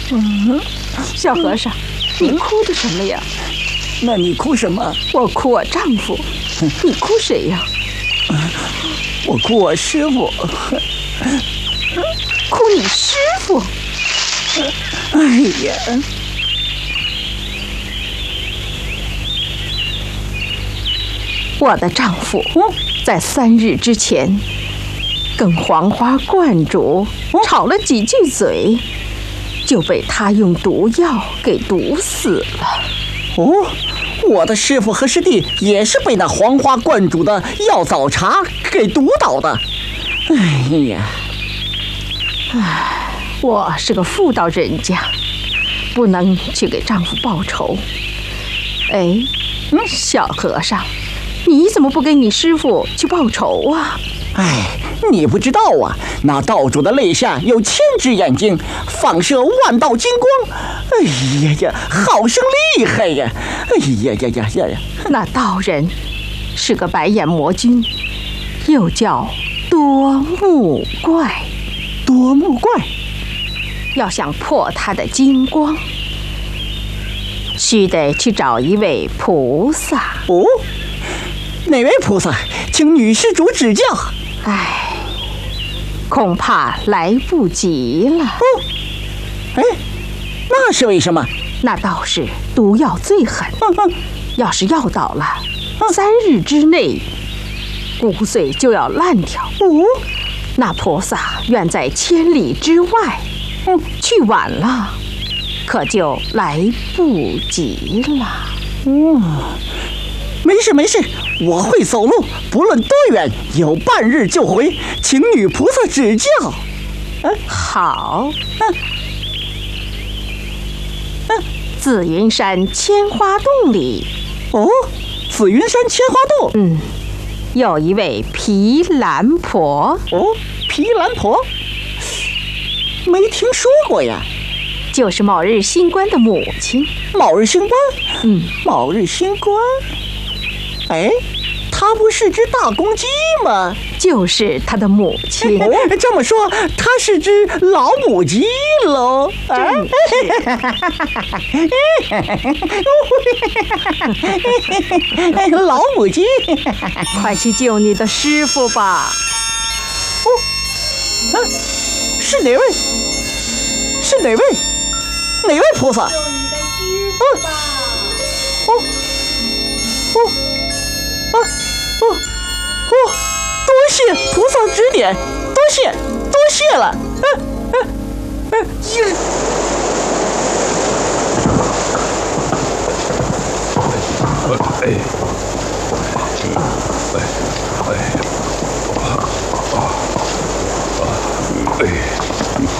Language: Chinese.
小和尚，你哭的什么呀？ 那你哭什么？ 我哭我丈夫。你哭谁呀？ 我哭我师傅。 哭你师傅？ 哎呀！ 我的丈夫在3日之前跟黄花观主吵了几句嘴，就被他用毒药给毒死了。 我的师傅和师弟也是被那黄花观主的药枣茶给毒倒的。哎呀！ 我是个妇道人家，不能去给丈夫报仇。小和尚，你怎么不给你师傅去报仇啊？ 你不知道啊，那道主的肋下有1000只眼睛，放射万道金光。哎呀，好生厉害呀！呀！ 那道人是个白眼魔君，又叫多目怪。 多目怪， 要想破他的金光，须得去找一位菩萨。 哪位菩萨？请女施主指教。 恐怕来不及了。 那是为什么？ 那道士毒药最狠，要是药倒了，3日之内骨髓就要烂掉。那菩萨远在千里之外，去晚了，可就来不及了。 没事，我会走路，不论多远，有半日就回，请女菩萨指教。 好。紫云山千花洞里， 紫云山千花洞， 有一位毗蓝婆。 毗蓝婆，没听说过呀。 就是卯日星官的母亲。 卯日星官？卯日星官。她不是只大公鸡吗？ 就是她的母亲。 这么说，她是只老母鸡喽？老母鸡， 快去救你的师傅吧！ 是哪位？是哪位？哪位菩萨？ 救你的师傅吧！ 多谢菩萨指点，多谢了。